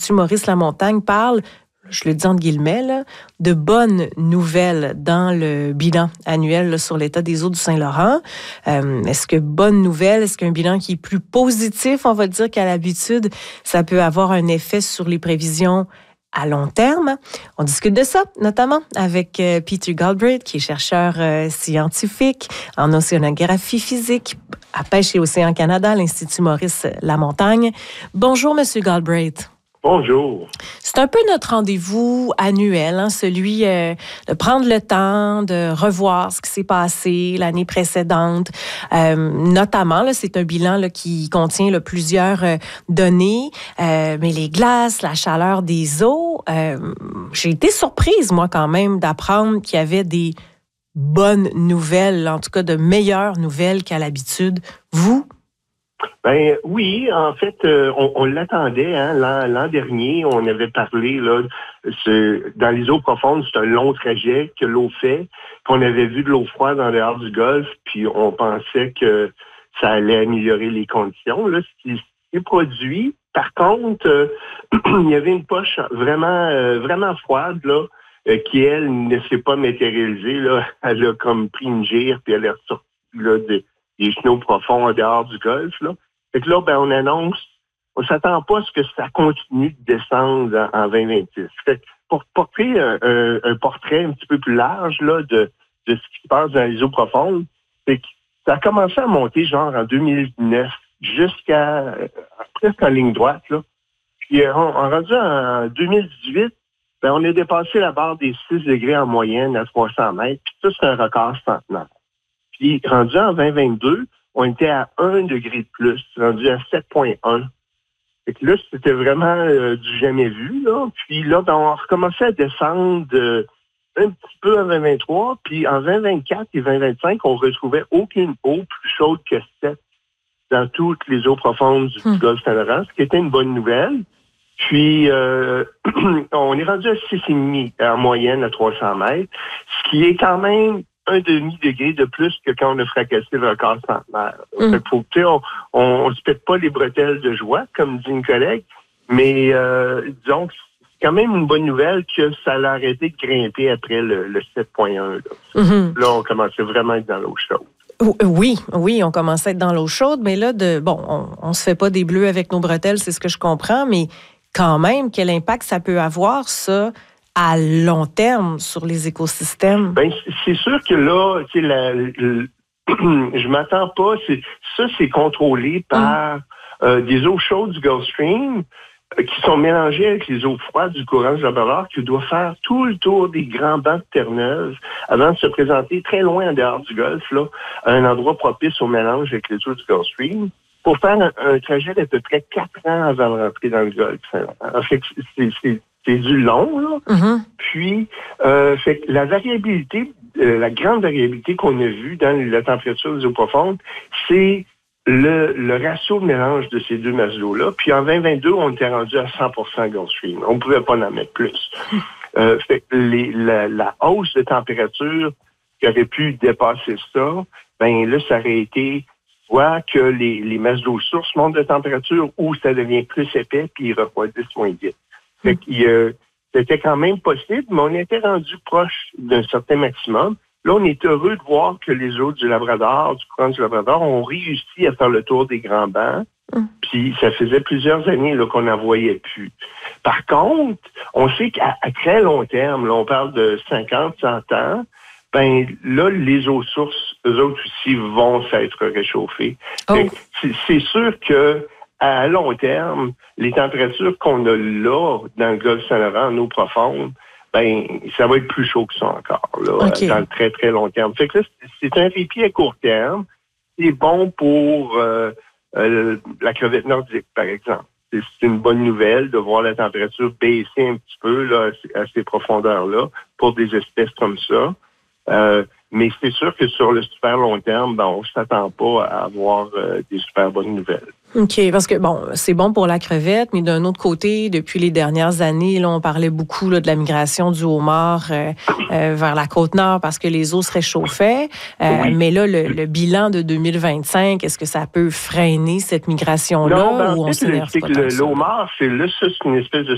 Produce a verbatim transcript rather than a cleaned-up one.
l'Institut Maurice Lamontagne parle, je le dis entre guillemets, là, de bonnes nouvelles dans le bilan annuel là, sur l'état des eaux du Saint-Laurent. Euh, est-ce que bonne nouvelle, est-ce qu'un bilan qui est plus positif, on va dire, qu'à l'habitude, ça peut avoir un effet sur les prévisions à long terme? On discute de ça, notamment avec euh, Peter Galbraith, qui est chercheur euh, scientifique en océanographie physique à Pêche et Océan Canada, à l'Institut Maurice Lamontagne. Bonjour, Monsieur Galbraith. Bonjour. C'est un peu notre rendez-vous annuel, hein, celui euh, de prendre le temps de revoir ce qui s'est passé l'année précédente. Euh, notamment, là, c'est un bilan là, qui contient là, plusieurs euh, données, euh, mais les glaces, la chaleur des eaux. Euh, j'ai été surprise, moi, quand même, d'apprendre qu'il y avait des bonnes nouvelles, en tout cas de meilleures nouvelles qu'à l'habitude. Vous? Ben oui, en fait, euh, on, on l'attendait. Hein, l'an, l'an dernier, on avait parlé là, ce, dans les eaux profondes, c'est un long trajet que l'eau fait. Qu'on avait vu de l'eau froide en dehors du Golfe, puis on pensait que ça allait améliorer les conditions. Là, ce qui est produit. Par contre, euh, il y avait une poche vraiment, euh, vraiment froide là, euh, qui elle ne s'est pas matérialisée. Là, elle a comme pris une gire, puis elle est ressortie là de des chenaux profonds en dehors du Golfe. Là. Fait que là, ben, on annonce, on s'attend pas à ce que ça continue de descendre en, en vingt vingt-six. Fait que pour porter un, un, un portrait un petit peu plus large là, de, de ce qui se passe dans les eaux profondes, c'est que ça a commencé à monter genre en deux mille neuf jusqu'à euh, presque en ligne droite. Là. Puis on, on rendu en deux mille dix-huit, ben, on a dépassé la barre des six degrés en moyenne à trois cents mètres. Puis ça, c'est un record centenaire. Puis, rendu en vingt vingt-deux, on était à un degré de plus, rendu à sept virgule un. Fait que là, c'était vraiment euh, du jamais vu, là. Puis là, ben, on a recommencé à descendre euh, un petit peu en vingt vingt-trois. Puis en vingt vingt-quatre et vingt vingt-cinq, on retrouvait aucune eau plus chaude que sept dans toutes les eaux profondes du hum. Golfe Saint-Laurent, ce qui était une bonne nouvelle. Puis, euh, on est rendu à six virgule cinq en moyenne à trois cents mètres, ce qui est quand même un demi-degré de plus que quand on a fracassé le record centenaire. Mm. Fait faut, on, on, on se pète pas les bretelles de joie, comme dit une collègue, mais euh, disons que c'est quand même une bonne nouvelle que ça a arrêté de grimper après le, le sept virgule un. Là. Mm-hmm. Là, on commençait vraiment à être dans l'eau chaude. Oui, oui, on commençait à être dans l'eau chaude, mais là, de bon, on, on se fait pas des bleus avec nos bretelles, c'est ce que je comprends, mais quand même, quel impact ça peut avoir, ça, à long terme sur les écosystèmes? Ben, c'est sûr que là, tu sais, la, la, je m'attends pas. C'est, ça, c'est contrôlé par mm. euh, des eaux chaudes du Gulf Stream euh, qui sont mélangées avec les eaux froides du courant du Labrador qui doit faire tout le tour des grands bancs de Terre-Neuve avant de se présenter très loin en dehors du Golfe, là, à un endroit propice au mélange avec les eaux du Gulf Stream, pour faire un, un trajet d'à peu près quatre ans avant de rentrer dans le Golfe. En fait, c'est, c'est C'est du long, là. Mm-hmm. Puis, euh, fait que la variabilité, euh, la grande variabilité qu'on a vue dans la température des eaux profondes, c'est le, le ratio de mélange de ces deux masses d'eau-là. Puis en vingt vingt-deux, on était rendu à cent pour cent Gulf Stream. On ne pouvait pas en mettre plus. Euh, fait que les, la, la hausse de température qui aurait pu dépasser ça, ben là, ça aurait été soit que les, les masses d'eau sources montent de température ou ça devient plus épais puis ils refroidissent moins vite. Fait qu'il, euh, c'était quand même possible, mais on était rendu proche d'un certain maximum. Là, on est heureux de voir que les eaux du Labrador, du courant du Labrador, ont réussi à faire le tour des grands bancs. Mm. Puis ça faisait plusieurs années là, qu'on n'en voyait plus. Par contre, on sait qu'à à très long terme, là, on parle de cinquante, cent ans, ben là, les eaux sources, eux autres aussi, vont s'être réchauffées. Oh. C'est, c'est sûr que à long terme, les températures qu'on a là, dans le Golfe Saint-Laurent, en eau profonde, ben, ça va être plus chaud que ça encore, là, okay. dans le très, très long terme. Fait que là, c'est un répit à court terme. C'est bon pour euh, euh, la crevette nordique, par exemple. C'est, c'est une bonne nouvelle de voir la température baisser un petit peu, là, à ces profondeurs-là, pour des espèces comme ça. Euh, mais c'est sûr que sur le super long terme, ben, on ne s'attend pas à avoir euh, des super bonnes nouvelles. OK, parce que, bon, c'est bon pour la crevette, mais d'un autre côté, depuis les dernières années, là, on parlait beaucoup là, de la migration du homard euh, euh, vers la Côte-Nord parce que les eaux se réchauffaient. Euh, oui. Mais là, le, le bilan de deux mille vingt-cinq, est-ce que ça peut freiner cette migration-là? Non, ben, ou en on fait, le, c'est que le, le homard, c'est, là, ça, c'est une espèce de